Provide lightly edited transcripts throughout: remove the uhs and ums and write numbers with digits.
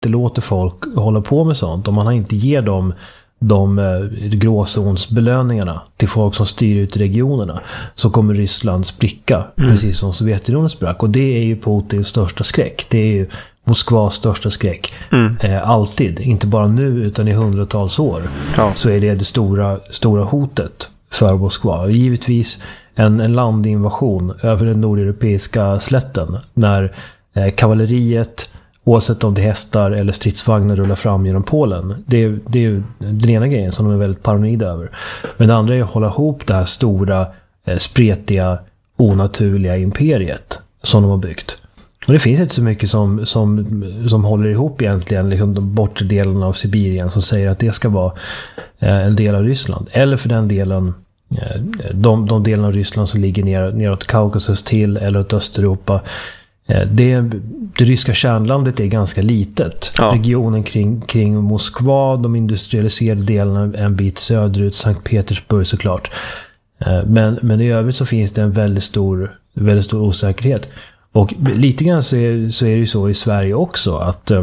inte låter folk hålla på med sånt, om man inte ger dem de gråzonsbelöningarna till folk som styr ut regionerna, så kommer Ryssland spricka, precis som Sovjetunionen sprack. Och det är ju Putins största skräck. Det är ju Moskvas största skräck. Alltid. Inte bara nu utan i hundratals år. Ja. Så är det stora hotet för Moskva. Och givetvis en landinvasion över den nordeuropeiska slätten när kavalleriet, oavsett om det är hästar eller stridsvagnar, rullar fram genom Polen. Det är ju den ena grejen som de är väldigt paranoida över. Men det andra är att hålla ihop det här stora, spretiga, onaturliga imperiet som de har byggt. Och det finns inte så mycket som håller ihop egentligen, liksom de bortre delarna av Sibirien, som säger att det ska vara en del av Ryssland. Eller för den delen de delarna av Ryssland som ligger neråt Kaukasus till eller åt Östeuropa. Det ryska kärnlandet är ganska litet. Ja. Regionen kring Moskva, de industrialiserade delarna en bit söderut, Sankt Petersburg såklart. Men i övrigt så finns det en väldigt stor osäkerhet. Och lite grann så är det ju så i Sverige också att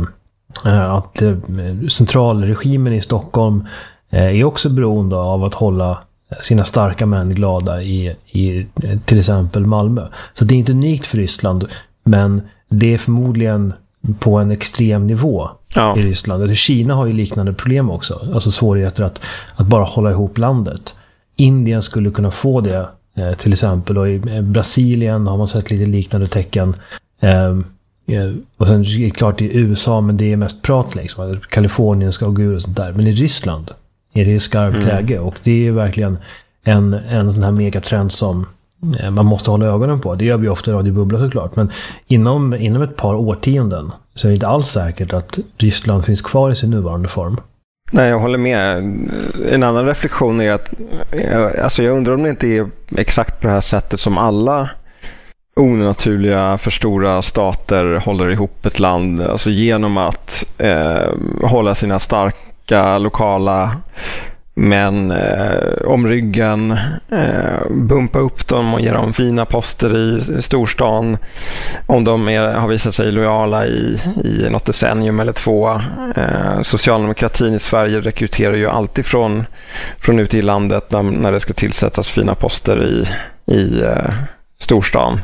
centralregimen i Stockholm är också beroende av att hålla sina starka män glada i till exempel Malmö. Så det är inte unikt för Ryssland, men det är förmodligen på en extrem nivå i Ryssland. Kina har ju liknande problem också. Alltså svårigheter att bara hålla ihop landet. Indien skulle kunna få det till exempel. Och i Brasilien har man sett lite liknande tecken. Och sen är det klart i USA, men det är mest prat liksom. Kalifornien ska gå ur och sånt där. Men i Ryssland är det skarpt läge. Och det är verkligen en sån här megatrend som man måste hålla ögonen på. Det gör vi ofta i Radio Bubbla såklart. Men inom ett par årtionden så är det inte alls säkert att Ryssland finns kvar i sin nuvarande form. Nej, jag håller med. En annan reflektion är att jag undrar om det inte är exakt på det här sättet som alla onaturliga för stora stater håller ihop ett land. Alltså genom att hålla sina starka lokala män om ryggen, bumpa upp dem och ge dem fina poster i storstan om de har visat sig lojala i något decennium eller två. Socialdemokratin i Sverige rekryterar ju alltid från ute i landet när det ska tillsättas fina poster i storstan.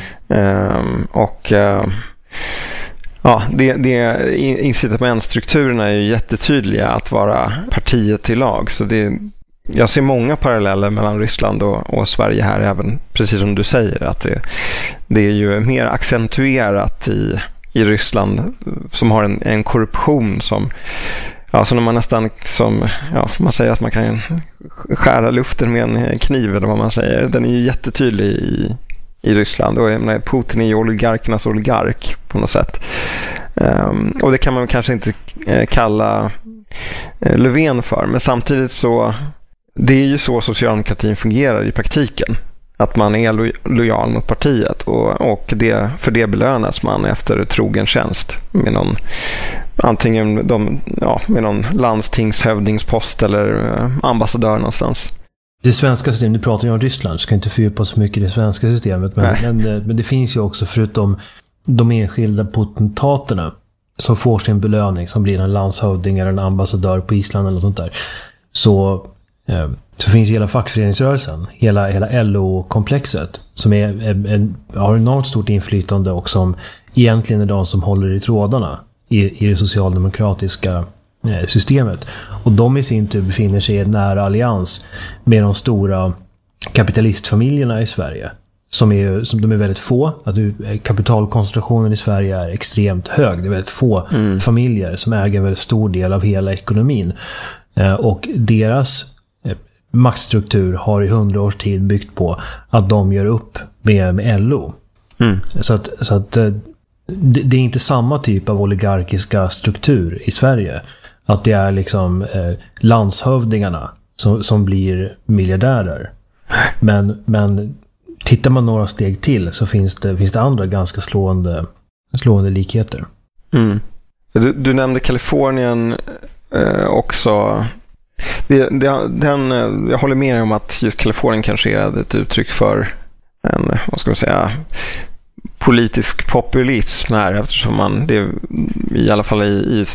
Ja, incitamentstrukturerna är ju jättetydliga att vara partiet till lag. Så jag ser många paralleller mellan Ryssland och Sverige här, även precis som du säger, att det är ju mer accentuerat i Ryssland, som har en korruption som, så när man nästan man säger att man kan skära luften med en kniv eller vad man säger, den är ju jättetydlig i Ryssland. Och Putin är ju oligarkernas oligark på något sätt. Och det kan man kanske inte kalla Löfven för. Men samtidigt så, det är ju så socialdemokratin fungerar i praktiken. Att man är lojal mot partiet och för det belönas man efter trogen tjänst med någon, antingen med någon landstingshövdingspost eller ambassadör någonstans. Det svenska systemet, nu pratar jag om Ryssland, ska inte fördjupa så mycket i det svenska systemet, men det finns ju också, förutom de enskilda potentaterna som får sin belöning, som blir en landshövding eller en ambassadör på Island eller sånt där, så finns hela fackföreningsrörelsen, hela LO-komplexet som har enormt stort inflytande och som egentligen är de som håller i trådarna i det socialdemokratiska systemet. Och de i sin tur befinner sig i en nära allians med de stora kapitalistfamiljerna i Sverige, som de är väldigt få. Att kapitalkoncentrationen i Sverige är extremt hög. Det är väldigt få familjer som äger en väldigt stor del av hela ekonomin. Och deras maktstruktur har i 100 års tid byggt på att de gör upp med LO. Så att det är inte samma typ av oligarkiska struktur i Sverige. Att det är liksom landshövdingarna som blir miljardärer. Men tittar man några steg till så finns det andra ganska slående likheter. Du nämnde Kalifornien också. Jag håller med om att just Kalifornien kanske är ett uttryck för en, vad ska man säga, politisk populism här, eftersom det i alla fall i